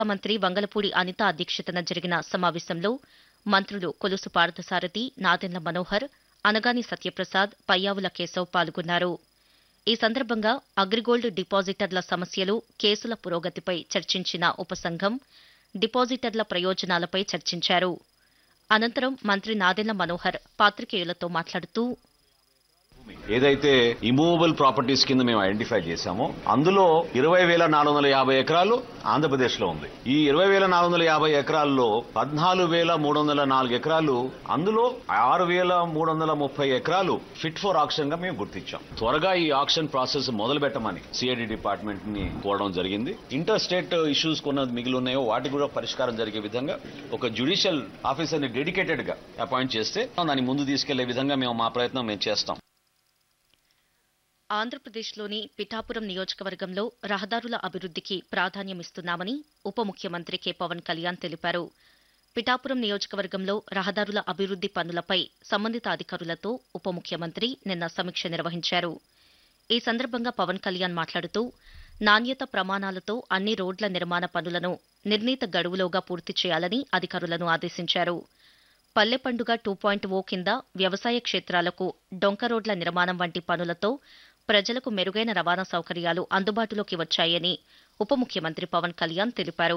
మంత్రి వంగలపూడి అనిత అధ్యక్షతన జరిగిన సమావేశంలో మంత్రులు కొలుసు పార్థసారథి, నాదెండ్ల మనోహర్, అనగాని సత్యప్రసాద్, పయ్యావుల కేశవ్ పాల్గొన్నారు. ఈ సందర్భంగా అగ్రిగోల్డ్ డిపాజిటర్ల సమస్యలు, కేసుల పురోగతిపై చర్చించిన ఉపసంఘం డిపాజిటర్ల ప్రయోజనాలపై చర్చించారు. అనంతరం మంత్రి నాదెండ్ల మనోహర్ పాత్రికేయులతో మాట్లాడుతూ ఏదైతే ఇమూవబుల్ ప్రాపర్టీస్ కింద మేము ఐడెంటిఫై చేశామో అందులో 20,450 ఎకరాలు ఆంధ్రప్రదేశ్ లో ఉంది. ఈ 20,450 ఎకరాల్లో 14,304 ఎకరాలు, అందులో 6,330 ఎకరాలు ఫిట్ ఫర్ ఆక్షన్ గా మేము గుర్తించాం. త్వరగా ఈ ఆక్షన్ ప్రాసెస్ మొదలు పెట్టమని సిఐడి డిపార్ట్మెంట్ ని కోరడం జరిగింది. ఇంటర్ స్టేట్ ఇష్యూస్ కొన్న మిగిలి ఉన్నాయో వాటికి కూడా పరిష్కారం జరిగే విధంగా ఒక జ్యుడిషియల్ ఆఫీసర్ ని డెడికేటెడ్ గా అపాయింట్ చేస్తే దాన్ని ముందు తీసుకెళ్లే విధంగా మా ప్రయత్నం మేము చేస్తాం. ఆంధ్రప్రదేశ్లోని పిఠాపురం నియోజకవర్గంలో రహదారుల అభివృద్ధికి ప్రాధాన్యమిస్తున్నామని ఉప ముఖ్యమంత్రి కె పవన్ కళ్యాణ్ తెలిపారు. పిఠాపురం నియోజకవర్గంలో రహదారుల అభివృద్ది పనులపై సంబంధిత అధికారులతో ఉప ముఖ్యమంత్రి నిన్న సమీక్ష నిర్వహించారు. ఈ సందర్భంగా పవన్ కళ్యాణ్ మాట్లాడుతూ నాణ్యత ప్రమాణాలతో అన్ని రోడ్ల నిర్మాణ పనులను నిర్ణీత గడువులోగా పూర్తి చేయాలని అధికారులను ఆదేశించారు. పల్లె పండుగ 2.0 కింద వ్యవసాయ క్షేత్రాలకు డొంక రోడ్ల నిర్మాణం వంటి పనులతో ప్రజలకు మెరుగైన రవాణా సౌకర్యాలు అందుబాటులోకి వచ్చాయని ఉప ముఖ్యమంత్రి పవన్ కళ్యాణ్ తెలిపారు.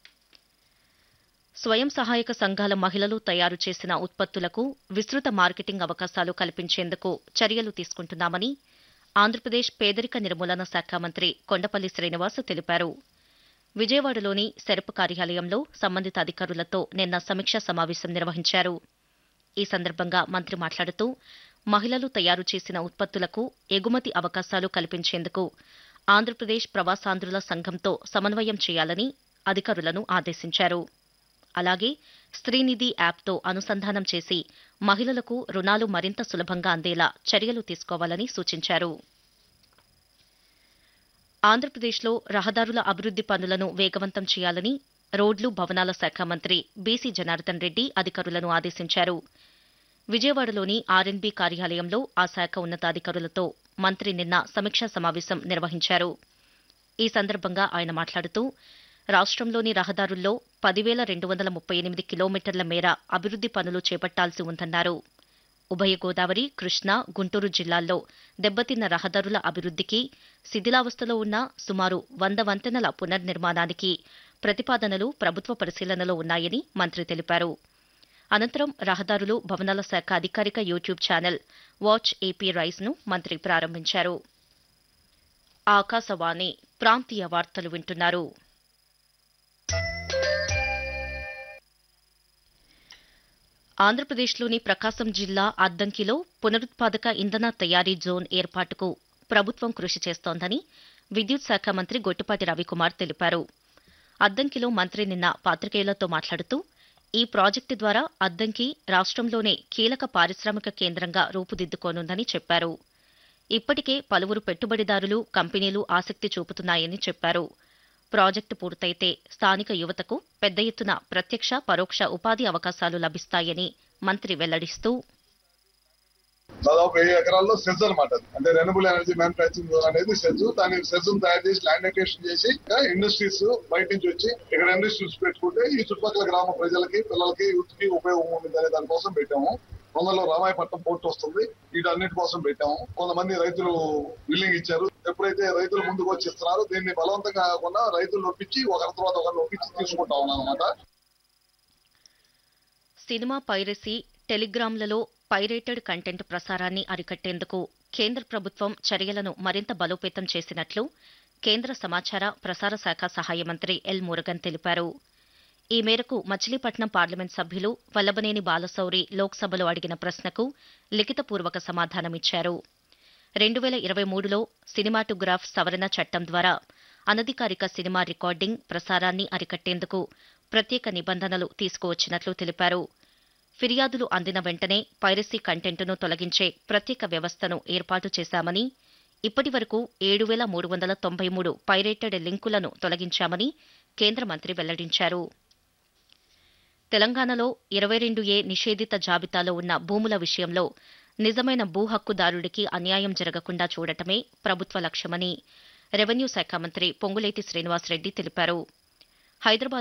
స్వయం సహాయక సంఘాల మహిళలు తయారు చేసిన ఉత్పత్తులకు విస్తృత మార్కెటింగ్ అవకాశాలు కల్పించేందుకు చర్యలు తీసుకుంటున్నామని ఆంధ్రప్రదేశ్ పేదరిక నిర్మూలన శాఖ మంత్రి కొండపల్లి శ్రీనివాస్ తెలిపారు. విజయవాడలోని సెరప్ కార్యాలయంలో సంబంధిత అధికారులతో నిన్న సమీక్షా సమావేశం నిర్వహించారు. ఈ సందర్భంగా మంత్రి మాట్లాడుతూ మహిళలు తయారు చేసిన ఉత్పత్తులకు ఎగుమతి అవకాశాలు కల్పించేందుకు ఆంధ్రప్రదేశ్ ప్రవాసాంధ్రుల సంఘంతో సమన్వయం చేయాలని అధికారులను ఆదేశించారు. అలాగే స్త్రీనిధి యాప్తో అనుసంధానం చేసి మహిళలకు రుణాలు మరింత సులభంగా అందేలా చర్యలు తీసుకోవాలని సూచించారు. ఆంధ్రప్రదేశ్లో రహదారుల అభివృద్ది పనులను వేగవంతం చేయాలని రోడ్లు, భవనాల శాఖ మంత్రి బీసీ జనార్దన్ రెడ్డి అధికారులను ఆదేశించారు. విజయవాడలోని ఆర్ఎన్బీ కార్యాలయంలో ఆ శాఖ ఉన్నతాధికారులతో మంత్రి నిన్న సమీక్షా సమావేశం నిర్వహించారు. ఈ సందర్భంగా ఆయన మాట్లాడుతూ రాష్ట్రంలోని రహదారుల్లో 10,238 కిలోమీటర్ల మేర అభివృద్ది పనులు చేపట్టాల్సి ఉందన్నారు. ఉభయ గోదావరి, కృష్ణా, గుంటూరు జిల్లాల్లో దెబ్బతిన్న రహదారుల అభివృద్దికి, శిథిలావస్థలో ఉన్న సుమారు 100 వంతెనల పునర్నిర్మాణానికి ప్రతిపాదనలు ప్రభుత్వ పరిశీలనలో ఉన్నాయని మంత్రి తెలిపారు. అనంతరం రహదారులు, భవనాల శాఖ అధికారిక యూట్యూబ్ ఛానల్ వాచ్ ఏపీ రైస్ను మంత్రి ప్రారంభించారు. ఆకాశవాణి ప్రాంతీయ వార్తలు వింటున్నారు. ఆంధ్రప్రదేశ్లోని ప్రకాశం జిల్లా అద్దంకిలో పునరుత్పాదక ఇంధన తయారీ జోన్ ఏర్పాటుకు ప్రభుత్వం కృషి చేస్తోందని విద్యుత్ శాఖ మంత్రి గొట్టిపాటి రవికుమార్ తెలిపారు. అద్దంకిలో మంత్రి నిన్న పాత్రికేయులతో మాట్లాడుతూ ఈ ప్రాజెక్టు ద్వారా అద్దంకి రాష్ట్రంలోనే కీలక పారిశ్రామిక కేంద్రంగా రూపుదిద్దుకోనుందని చెప్పారు. ఇప్పటికే పలువురు పెట్టుబడిదారులు, కంపెనీలు ఆసక్తి చూపుతున్నాయని చెప్పారు. ప్రాజెక్టు పూర్తయితే స్థానిక యువతకు పెద్ద ఎత్తున ప్రత్యక్ష, పరోక్ష ఉపాధి అవకాశాలు లభిస్తాయని మంత్రి వెల్లడిస్తూ దాదాపు 1000 ఎకరాల్లో సెజ్ అనమాట. అంటే రెన్యూబుల్ ఎనర్జీ మ్యానుఫాక్చరింగ్ అనేది సెజ్. దాని సెజ్ తయారు చేసి ల్యాండ్ అక్విజిషన్ చేసి ఇండస్ట్రీస్ బయట నుంచి వచ్చి ఇక్కడ ఇండస్ట్రీస్ పెట్టుకుంటే ఈ చుట్టుపక్కల గ్రామ ప్రజలకి, పిల్లలకి, యూత్ కి ఉపయోగం ఉంటుంది అనే దానికోసం పెట్టాము. తొందరలో రామాయపట్నం పోర్టు వస్తుంది. వీటన్నిటి కోసం పెట్టాము. కొంతమంది రైతులు బిల్లింగ్ ఇచ్చారు. ఎప్పుడైతే రైతులు ముందుకు వచ్చి ఇస్తున్నారో దీన్ని బలవంతంగా కాకుండా రైతులు ఒప్పించి ఒకరి తర్వాత ఒకరిని ఒప్పించి తీసుకుంటా ఉన్నాం అన్నమాట. సినిమా పైరసీ, టెలిగ్రామ్లలో పైరేటెడ్ కంటెంట్ ప్రసారాన్ని అరికట్టేందుకు కేంద్ర ప్రభుత్వం చర్యలను మరింత బలోపేతం చేసినట్లు కేంద్ర సమాచార, ప్రసార శాఖ సహాయ మంత్రి ఎల్ మురుగన్ తెలిపారు. ఈ మేరకు మచిలీపట్నం పార్లమెంట్ సభ్యులు వల్లభనేని బాలశౌరి లోక్సభలో అడిగిన ప్రశ్నకు లిఖితపూర్వక సమాధానమిచ్చారు. 2023లో సినిమాటోగ్రాఫ్ సవరణ చట్టం ద్వారా అనధికారిక సినిమా రికార్డింగ్, ప్రసారాన్ని అరికట్టేందుకు ప్రత్యేక నిబంధనలు తీసుకువచ్చినట్లు తెలిపారు. ఫిర్యాదులు అందిన వెంటనే పైరసీ కంటెంట్ను తొలగించే ప్రత్యేక వ్యవస్థను ఏర్పాటు చేశామని, ఇప్పటి వరకు 7,393 పైరేటెడ్ లింకులను తొలగించామని కేంద్ర మంత్రి వెల్లడించారు. తెలంగాణలో 22A నిషేధిత జాబితాలో ఉన్న భూముల విషయంలో నిజమైన భూ హక్కుదారుడికి అన్యాయం జరగకుండా చూడటమే ప్రభుత్వ లక్ష్యమని రెవెన్యూ శాఖ మంత్రి పొంగులేటి శ్రీనివాసరెడ్డి తెలిపారు. హైదరాబాద్